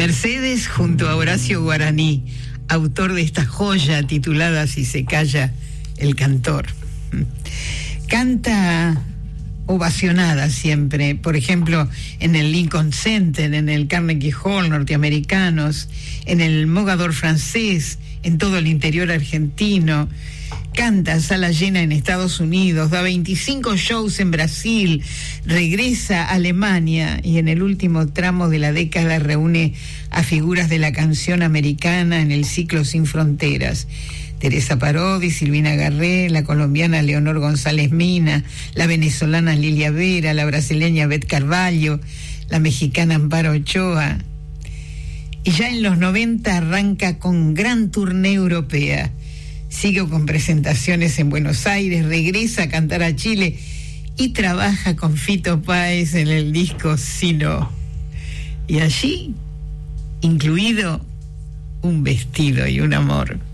Mercedes junto a Horacio Guaraní, autor de esta joya titulada Si se calla el cantor. Canta ovacionada siempre, por ejemplo, en el Lincoln Center, en el Carnegie Hall norteamericanos, en el Mogador francés, en todo el interior argentino. Canta sala llena en Estados Unidos, da 25 shows en Brasil, regresa a Alemania y en el último tramo de la década reúne a figuras de la canción americana en el ciclo Sin Fronteras. Teresa Parodi, Silvina Garré, la colombiana Leonor González Mina, la venezolana Lilia Vera, la brasileña Beth Carvalho, la mexicana Amparo Ochoa. Y ya en los 90 arranca con gran turné europea. Sigue con presentaciones en Buenos Aires, regresa a cantar a Chile y trabaja con Fito Páez en el disco Si No. Y allí, incluido Un vestido y un amor.